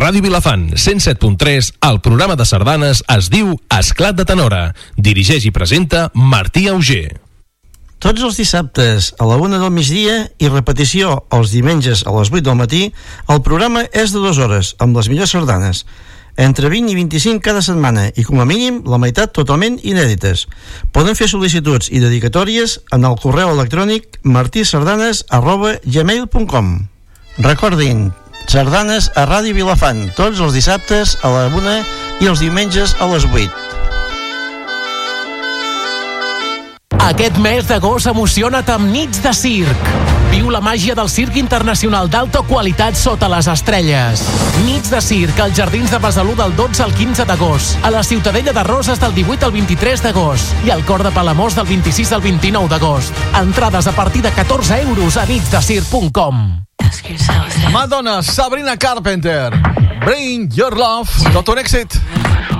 Ràdio Vilafant 107.3, el programa de sardanes es diu Esclat de Tenora. Dirigeix i presenta Martí Auger. Tots els dissabtes a la 1 del migdia i repetició els diumenges a les 8 del matí, el programa és de 2 hores, amb les millors sardanes. Entre 20 i 25 cada setmana i com a mínim la meitat totalment inèdites. Poden fer sol·licituds i dedicatòries en el correu electrònic martisardanes@gmail.com. Recordin, sardanes a Ràdio Vilafant, tots els dissabtes a la 1 i els diumenges a les 8. Aquest mes d'agost emociona't amb nits de circ. Viu la màgia del Circ Internacional d'alta qualitat sota les estrelles. Nits de circ als Jardins de Besalú del 12 al 15 d'agost, a la Ciutadella de Roses del 18 al 23 d'agost i al Cor de Palamós del 26 al 29 d'agost. Entrades a partir de 14 euros a nitsdecirc.com. Madonna, Sabrina Carpenter, Bring Your Love, tot un èxit.